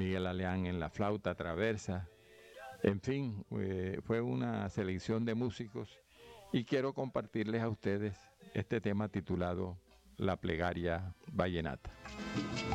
Miguel Aleán en la flauta traversa. En fin, fue una selección de músicos y quiero compartirles a ustedes este tema titulado La Plegaria Vallenata.